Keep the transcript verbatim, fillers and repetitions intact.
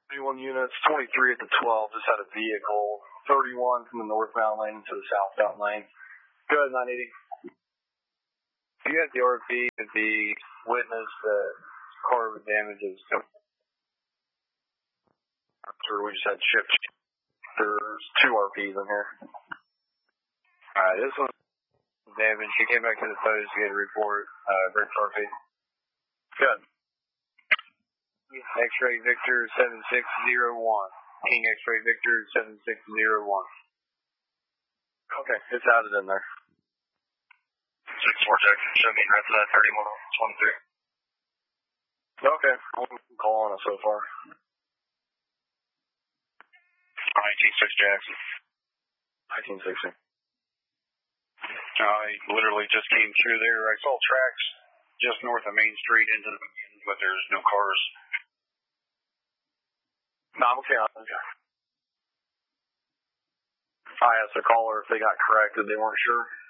thirty-one units, twenty-three at the twelve, just had a vehicle, thirty-one from the northbound lane to the southbound lane. Go ahead, nine eighty. Do you have the R P to the witness that car damages? Sure, we just had shipped. There's two R Ps in here. Alright, this one's damaged. He came back to the post to get a report. Uh, Rick R P. Good. X-ray Victor seven six zero one. King X-ray Victor seven six zero one. Okay, it's added in there. six four check. Show me right to that thirty-one twenty-three. Okay, one call on it so far. nineteen six Jackson. nineteen sixty. I literally just came through there. I saw tracks just north of Main Street into the, but there's no cars. No, I'm okay. I'm okay. I asked the caller if they got corrected. They weren't sure.